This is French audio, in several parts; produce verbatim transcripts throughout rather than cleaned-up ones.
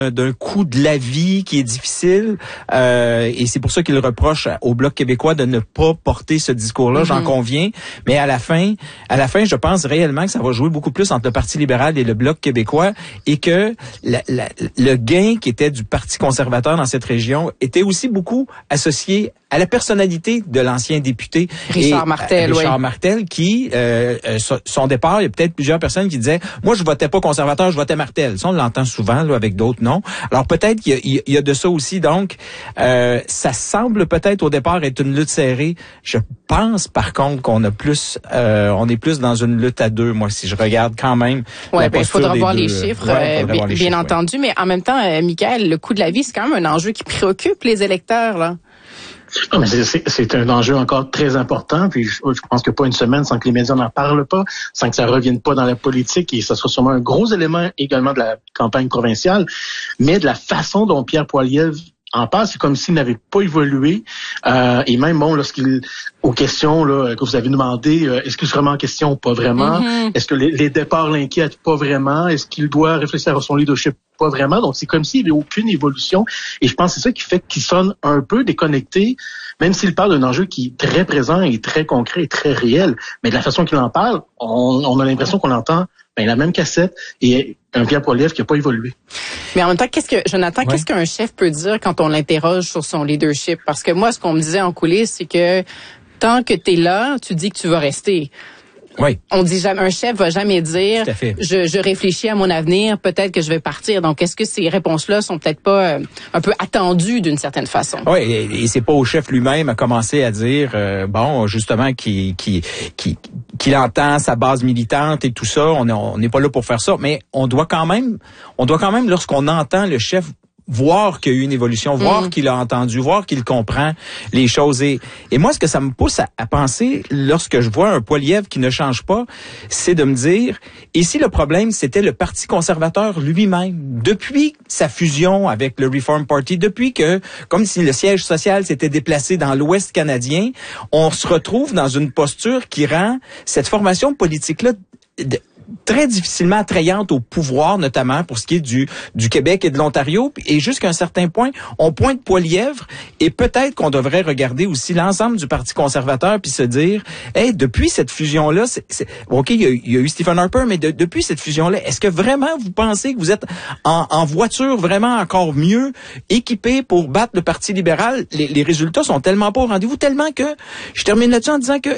d'un coût de la vie qui est difficile euh, et c'est pour ça qu'il reproche au Bloc québécois de ne pas porter ce discours-là, mm-hmm. j'en conviens, mais à la fin, à la fin, je pense réellement que ça va jouer beaucoup plus entre le Parti libéral et le Bloc québécois et que la, la, le gain qui était du Parti conservateur dans cette région était aussi beaucoup associé à la personnalité de l'ancien député Richard et, Martel, Richard oui. Martel qui, euh, son départ, il y a peut-être plusieurs personnes qui disaient, moi je votais pas conservateur, je votais Martel. Ça, on l'entend souvent là, avec d'autres noms. Alors peut-être qu'il y a, il y a de ça aussi. Donc, euh, ça semble peut-être au départ être une lutte serrée. Je pense par contre qu'on a plus, euh, on est plus dans une lutte à deux. Moi, si je regarde quand même. Ouais, ben il faudra voir les chiffres, ouais, euh, bien, les bien chiffres, entendu. Ouais. Mais en même temps, euh, Michael, le coût de la vie, c'est quand même un enjeu qui préoccupe les électeurs là. Non, mais c'est, c'est, c'est un enjeu encore très important. Puis je, je pense que pas une semaine sans que les médias n'en parlent pas, sans que ça revienne pas dans la politique. Et ça sera sûrement un gros élément également de la campagne provinciale. Mais de la façon dont Pierre Poilievre en parle, c'est comme s'il n'avait pas évolué. Euh, et même, bon, lorsqu'il, aux questions là, que vous avez demandé, euh, est-ce que c'est vraiment en question? Pas vraiment. Mm-hmm. Est-ce que les, les départs l'inquiètent? Pas vraiment. Est-ce qu'il doit réfléchir à son leadership? Pas vraiment. Donc, c'est comme s'il n'y avait aucune évolution. Et je pense que c'est ça qui fait qu'il sonne un peu déconnecté, même s'il parle d'un enjeu qui est très présent et très concret et très réel. Mais de la façon qu'il en parle, on, on a l'impression qu'on entend ben, la même cassette et un Pierre Poilievre qui n'a pas évolué. Mais en même temps, qu'est-ce que, Jonathan, ouais. qu'est-ce qu'un chef peut dire quand on l'interroge sur son leadership? Parce que moi, ce qu'on me disait en coulisses, c'est que tant que tu es là, tu dis que tu vas rester. Oui. On dit jamais, un chef va jamais dire, je, je réfléchis à mon avenir, peut-être que je vais partir. Donc, est-ce que ces réponses-là sont peut-être pas euh, un peu attendues d'une certaine façon? Oui, et, et c'est pas au chef lui-même à commencer à dire, euh, bon, justement, qu'il, qu'il, qu'il, qu'il entend sa base militante et tout ça. On n'est pas là pour faire ça, mais on doit quand même, on doit quand même, lorsqu'on entend le chef voir qu'il y a eu une évolution, voir mmh. qu'il a entendu, voir qu'il comprend les choses. Et, et moi, ce que ça me pousse à, à penser, lorsque je vois un Poilievre qui ne change pas, c'est de me dire, et si le problème, c'était le Parti conservateur lui-même, depuis sa fusion avec le Reform Party, depuis que, comme si le siège social s'était déplacé dans l'Ouest canadien, on se retrouve dans une posture qui rend cette formation politique-là de, très difficilement attrayante au pouvoir, notamment pour ce qui est du du Québec et de l'Ontario. Et jusqu'à un certain point, on pointe Poilievre et peut-être qu'on devrait regarder aussi l'ensemble du Parti conservateur puis se dire, hey, depuis cette fusion-là, c'est, c'est, OK, il y, a, il y a eu Stephen Harper, mais de, depuis cette fusion-là, est-ce que vraiment vous pensez que vous êtes en, en voiture vraiment encore mieux équipé pour battre le Parti libéral? Les, les résultats sont tellement pas au rendez-vous, tellement que je termine là-dessus en disant que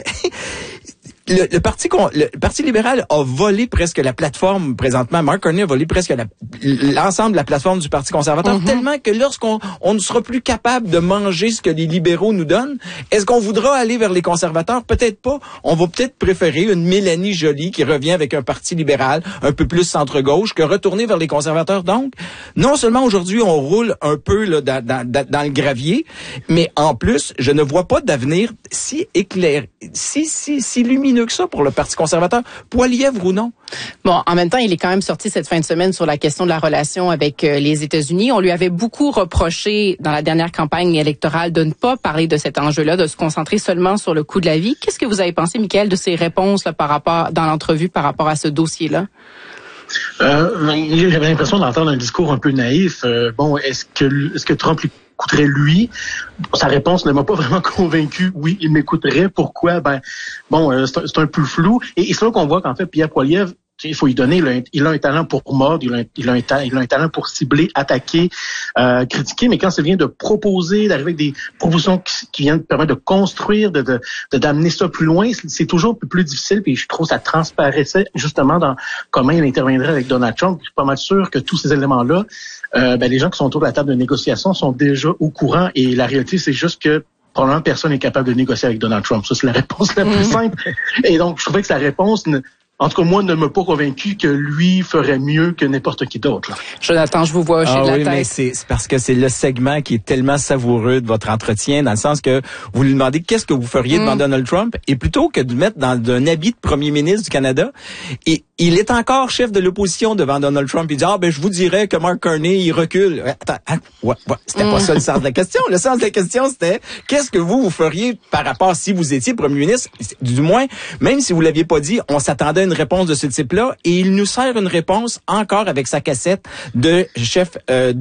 Le, le parti le parti libéral a volé presque la plateforme présentement. Mark Carney a volé presque la, l'ensemble de la plateforme du Parti conservateur, mm-hmm. tellement que lorsqu'on on ne sera plus capable de manger ce que les libéraux nous donnent, est-ce qu'on voudra aller vers les conservateurs? Peut-être pas. On va peut-être préférer une Mélanie Joly qui revient avec un parti libéral un peu plus centre-gauche que retourner vers les conservateurs. Donc, non seulement aujourd'hui on roule un peu là, dans, dans, dans le gravier, mais en plus, je ne vois pas d'avenir si éclairé, si, si, si lumineux que ça pour le Parti conservateur, Poilievre ou non? Bon, en même temps, il est quand même sorti cette fin de semaine sur la question de la relation avec euh, les États-Unis. On lui avait beaucoup reproché dans la dernière campagne électorale de ne pas parler de cet enjeu-là, de se concentrer seulement sur le coût de la vie. Qu'est-ce que vous avez pensé, Michael, de ses réponses là, par rapport dans l'entrevue par rapport à ce dossier-là? Euh, j'avais l'impression d'entendre un discours un peu naïf. Euh, bon, est-ce que est-ce que Trump lui coûterait lui? Sa réponse ne m'a pas vraiment convaincu. Oui, il m'écouterait. Pourquoi? Ben, bon, euh, c'est, un, c'est un peu flou. Et, et c'est là qu'on voit qu'en fait, Pierre Poilievre, il faut lui donner, il a, un, il a un talent pour mordre, il a un, il a un, ta, il a un talent pour cibler, attaquer, euh, critiquer, mais quand ça vient de proposer, d'arriver avec des propositions qui, qui viennent permettre de construire, de, de, de d'amener ça plus loin, c'est, c'est toujours un peu plus difficile, puis je trouve que ça transparaissait justement dans comment il interviendrait avec Donald Trump. Je suis pas mal sûr que tous ces éléments-là, euh, ben, les gens qui sont autour de la table de négociation sont déjà au courant, et la réalité, c'est juste que probablement personne n'est capable de négocier avec Donald Trump. Ça, c'est la réponse la plus mmh. simple. Et donc, je trouvais que sa réponse... Ne, En tout cas, moi, ne m'a pas convaincu que lui ferait mieux que n'importe qui d'autre. Là. Jonathan, je vous vois hocher ah, de la oui, tête. Mais c'est, c'est parce que c'est le segment qui est tellement savoureux de votre entretien, dans le sens que vous lui demandez qu'est-ce que vous feriez mm. devant Donald Trump, et plutôt que de mettre dans un habit de premier ministre du Canada, et il est encore chef de l'opposition devant Donald Trump. Il dit, ah ben je vous dirais que Mark Carney, il recule. Attends, hein, ouais, ouais, c'était mm. pas ça le sens de la question. Le sens de la question, c'était qu'est-ce que vous, vous feriez par rapport si vous étiez premier ministre? Du moins, même si vous l'aviez pas dit, on s'attendait à une réponse de ce type là, et il nous sert une réponse encore avec sa cassette de chef euh,